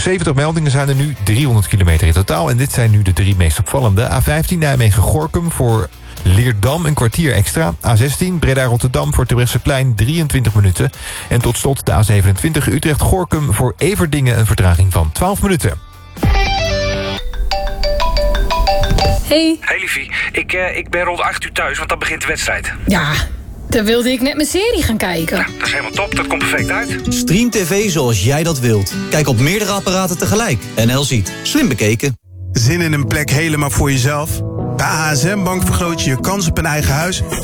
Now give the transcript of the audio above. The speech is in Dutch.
70 meldingen zijn er nu, 300 kilometer in totaal. En dit zijn nu de 3 meest opvallende. A15 Nijmegen-Gorinchem voor Leerdam een kwartier extra. A16 Breda-Rotterdam voor Terbrechtseplein 23 minuten. En tot slot de A27 Utrecht-Gorinchem voor Everdingen een vertraging van 12 minuten. Hey. Hey liefie, ik ben rond 8 uur thuis, want dan begint de wedstrijd. Ja, dan wilde ik net mijn serie gaan kijken. Ja, dat is helemaal top, dat komt perfect uit. Stream TV zoals jij dat wilt. Kijk op meerdere apparaten tegelijk. NL Ziet. Slim bekeken. Zin in een plek helemaal voor jezelf? Bij ASM Bank vergroot je je kans op een eigen huis